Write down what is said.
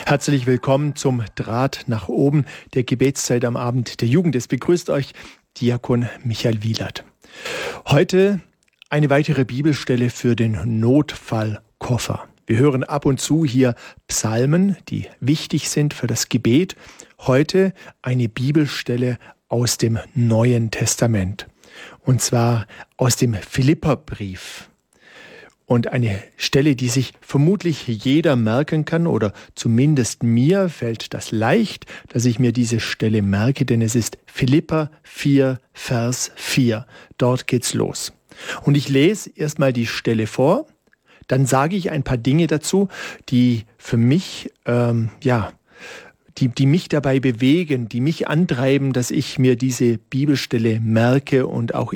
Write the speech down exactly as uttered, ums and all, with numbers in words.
Herzlich willkommen zum Draht nach oben, der Gebetszeit am Abend der Jugend. Es begrüßt euch Diakon Michael Wielert. Heute eine weitere Bibelstelle für den Notfallkoffer. Wir hören ab und zu hier Psalmen, die wichtig sind für das Gebet. Heute eine Bibelstelle aus dem Neuen Testament. Und zwar aus dem Philipperbrief. Und eine Stelle, die sich vermutlich jeder merken kann, oder zumindest mir fällt das leicht, dass ich mir diese Stelle merke, denn es ist Philipper vier, Vers vier. Dort geht's los. Und ich lese erstmal die Stelle vor, dann sage ich ein paar Dinge dazu, die für mich, ähm, ja, die, die mich dabei bewegen, die mich antreiben, dass ich mir diese Bibelstelle merke und auch